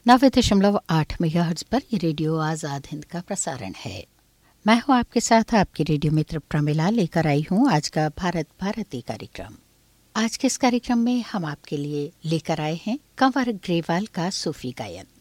90.8 megahertz पर ये radio Azad Hind का प्रसारण है। मैं हूँ आपके साथ आपकी रेडियो मित्र प्रमिला, लेकर आई हूँ आज का भारत भारती कार्यक्रम। आज के इस कार्यक्रम में हम आपके लिए लेकर आए हैं कंवर ग्रेवाल का सूफी गायन।